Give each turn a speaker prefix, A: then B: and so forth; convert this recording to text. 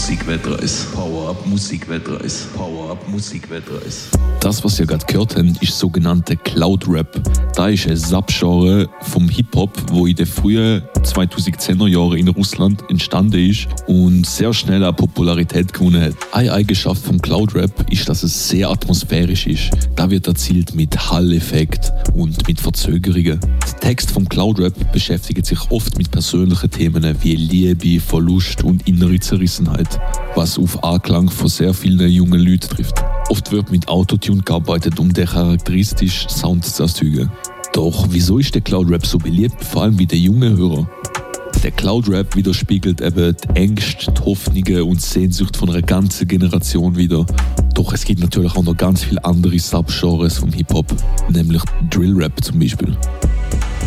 A: Musikwettereis. Power-Up Musikwettereis. Power-Up Musikwettereis.
B: Das, was ihr gerade gehört habt, ist sogenannte Cloud Rap. Da ist ein Subgenre vom Hip-Hop, wo in den frühen 2010er Jahren in Russland entstanden ist und sehr schnell an Popularität gewonnen hat. Eine Eigenschaft vom Cloud Rap ist, dass es sehr atmosphärisch ist. Da wird erzielt mit Hall-Effekt und mit Verzögerungen. Der Text vom Cloud Rap beschäftigt sich oft mit persönlichen Themen wie Liebe, Verlust und innere Zerrissenheit, was auf Anklang von sehr vielen jungen Leuten trifft. Oft wird mit Autotune gearbeitet, um den charakteristischen Sound zu erzeugen. Doch wieso ist der Cloud Rap so beliebt, vor allem bei den jungen Hörern? Der Cloud Rap widerspiegelt eben die Ängste, die Hoffnungen und Sehnsucht von einer ganzen Generation wieder. Doch es gibt natürlich auch noch ganz viele andere Subgenres vom Hip-Hop, nämlich Drill Rap zum Beispiel.